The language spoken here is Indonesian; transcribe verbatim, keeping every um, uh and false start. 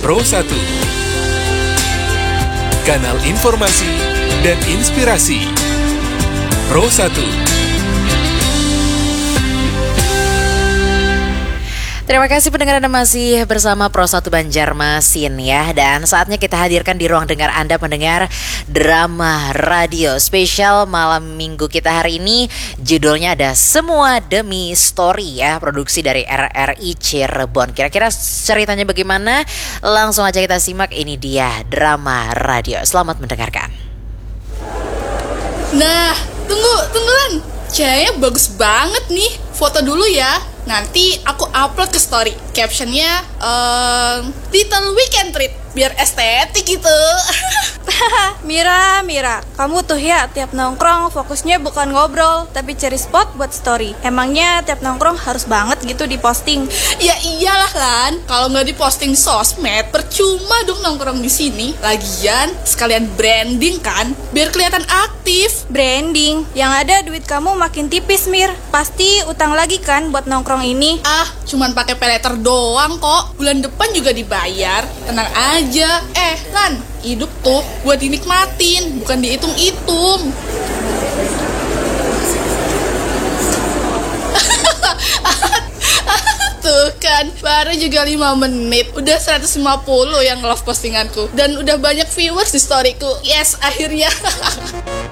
Pro satu, kanal informasi dan inspirasi. Pro satu. Terima kasih pendengar Anda masih bersama Pro satu Banjarmasin ya. Dan saatnya kita hadirkan di ruang dengar Anda pendengar drama radio spesial malam minggu kita hari ini. Judulnya ada Semua Demi Story ya, produksi dari R R I Cirebon. Kira-kira ceritanya bagaimana? Langsung aja kita simak, ini dia drama radio. Selamat mendengarkan. Nah, tunggu, tungguan. Cahayanya bagus banget nih. Foto dulu ya. Nanti aku upload ke story. Captionnya um, Little Weekend Treat, biar estetik gitu. Mira, Mira, kamu tuh ya tiap nongkrong fokusnya bukan ngobrol, tapi cari spot buat story. Emangnya tiap nongkrong harus banget gitu diposting? Ya iyalah Lan, kalau nggak diposting sosmed, percuma dong nongkrong di sini. Lagian sekalian branding kan, biar kelihatan aktif. Branding? Yang ada duit kamu makin tipis, Mir. Pasti utang lagi kan buat nongkrong ini? Ah, cuman pakai peleter doang kok. Bulan depan juga dibayar. Tenang aja. Eh, Lan, hidup tuh buat dinikmatin, bukan dihitung-hitung. Tuh kan, baru juga lima menit udah seratus lima puluh yang love postinganku. Dan udah banyak viewers di storyku. Yes, akhirnya.